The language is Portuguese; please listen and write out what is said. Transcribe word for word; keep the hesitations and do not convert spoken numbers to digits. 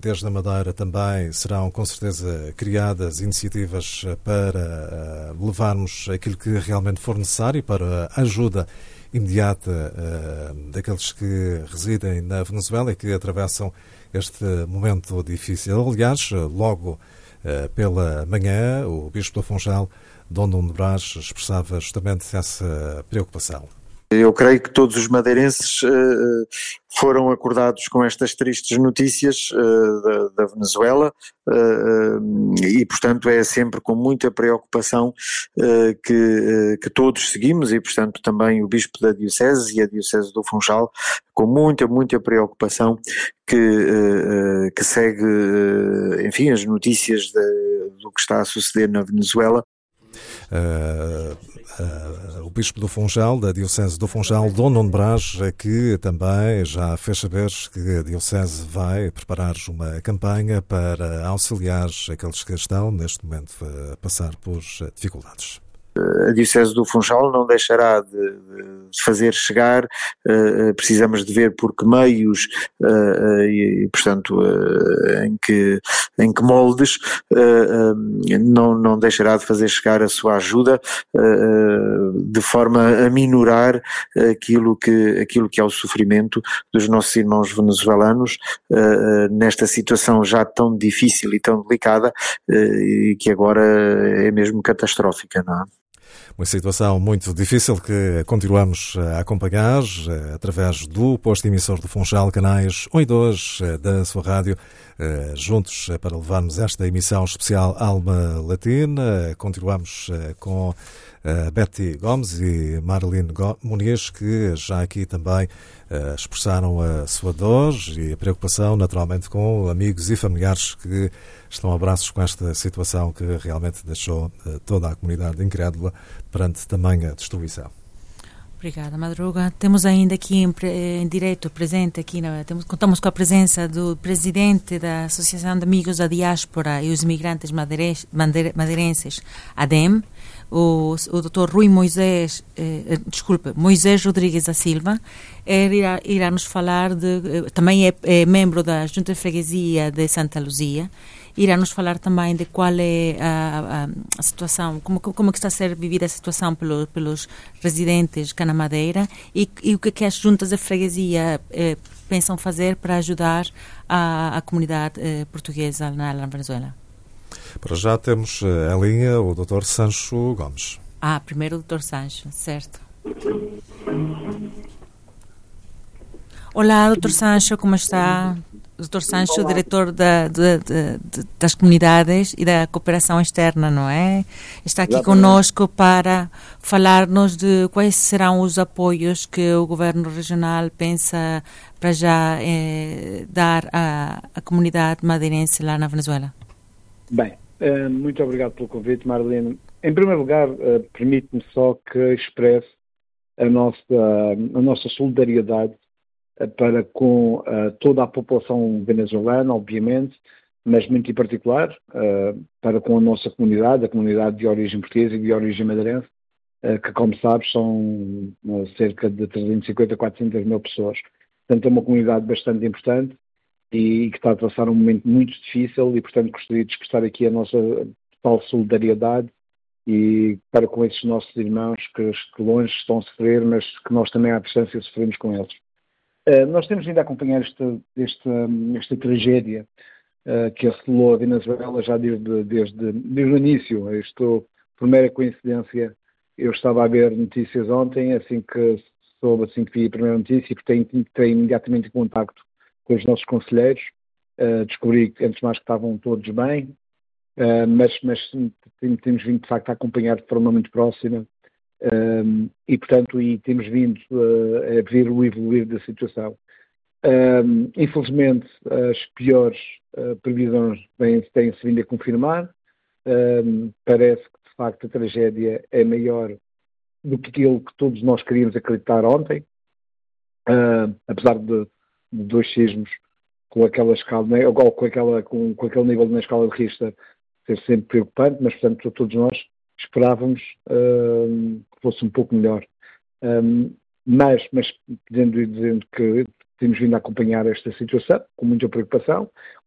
Alentejo da Madeira também serão com certeza criadas iniciativas para uh, levarmos aquilo que realmente for necessário para a ajuda imediata uh, daqueles que residem na Venezuela e que atravessam este momento difícil. Aliás, logo uh, pela manhã, o Bispo do Funchal, Dom Nuno Brás, expressava justamente essa preocupação. Eu creio que todos os madeirenses uh, foram acordados com estas tristes notícias uh, da, da Venezuela uh, e, portanto, é sempre com muita preocupação uh, que, uh, que todos seguimos e, portanto, também o Bispo da Diocese e a Diocese do Funchal, com muita, muita preocupação que, uh, que segue, uh, enfim, as notícias de, do que está a suceder na Venezuela. Uh, uh, o Bispo do Funchal, da Diocese do Funchal, Dom Nuno Brás, que também já fez saber que a Diocese vai preparar uma campanha para auxiliar aqueles que estão neste momento a passar por dificuldades. A Diocese do Funchal não deixará de, de fazer chegar, uh, precisamos de ver por que meios uh, e, portanto, uh, em, que, em que moldes, uh, uh, não, não deixará de fazer chegar a sua ajuda uh, de forma a minorar aquilo que, aquilo que é o sofrimento dos nossos irmãos venezuelanos uh, nesta situação já tão difícil e tão delicada uh, e que agora é mesmo catastrófica, não é? Uma situação muito difícil que continuamos a acompanhar através do posto emissor do Funchal, canais um e dois da sua rádio, juntos para levarmos esta emissão especial Alma Latina. Continuamos com Betty Gomes e Marlene Muniz, que já aqui também expressaram a sua dor e a preocupação, naturalmente, com amigos e familiares que estão a braços com esta situação que realmente deixou toda a comunidade incrédula perante tamanha destruição. Obrigada, Madruga. Temos ainda aqui em, em direto, presente aqui, na, temos, contamos com a presença do presidente da Associação de Amigos da Diáspora e os Imigrantes Madeirenses, ADEM, o, o doutor Rui Moisés, eh, desculpa, Moisés Rodrigues da Silva. Ele irá, irá nos falar de, também é, é membro da Junta de Freguesia de Santa Luzia. Irá nos falar também de qual é a, a, a situação, como, como é que está a ser vivida a situação pelo, pelos residentes cá na Madeira e, e o que, é que as juntas de freguesia eh, pensam fazer para ajudar a, a comunidade eh, portuguesa na, na Venezuela. Para já temos em linha o doutor Sancho Gomes. Ah, primeiro o doutor Sancho, certo. Olá, doutor Sancho, como está? doutor Sancho, Olá. Diretor da, de, de, de, das comunidades e da cooperação externa, não é? Está aqui conosco para falar-nos de quais serão os apoios que o Governo Regional pensa para já eh, dar à, à comunidade madeirense lá na Venezuela. Bem, uh, muito obrigado pelo convite, Marlene. Em primeiro lugar, uh, permite-me só que expresse a nossa, a nossa solidariedade para com uh, toda a população venezuelana, obviamente, mas muito em particular uh, para com a nossa comunidade, a comunidade de origem portuguesa e de origem madeirense, uh, que, como sabes, são uh, cerca de trezentos e cinquenta a quatrocentas mil pessoas. Portanto, é uma comunidade bastante importante e que está a passar um momento muito difícil e, portanto, gostaria de expressar aqui a nossa total solidariedade e para com esses nossos irmãos que, que longe estão a sofrer, mas que nós também à distância sofremos com eles. Uh, nós temos vindo a acompanhar esta, esta, esta tragédia uh, que assolou a Venezuela já desde, desde, desde o início. Isto, por mera coincidência, eu estava a ver notícias ontem, assim que soube, assim que vi a primeira notícia, e tenho, tenho imediatamente em contacto com os nossos conselheiros. Uh, descobri, antes de mais, que estavam todos bem, uh, mas, mas temos vindo, de facto, a acompanhar de forma muito próxima. Um, e, portanto, e temos vindo uh, a ver o evoluir da situação. Um, infelizmente, as piores uh, previsões têm-se vindo a confirmar. Um, parece que, de facto, a tragédia é maior do que aquilo que todos nós queríamos acreditar ontem, uh, apesar de, de dois sismos com aquela escala, né, ou com, aquela, com, com aquele nível na escala de Richter ser sempre preocupante, mas, portanto, todos nós esperávamos uh, que fosse um pouco melhor. Um, mas, mas dizendo, dizendo que temos vindo a acompanhar esta situação com muita preocupação,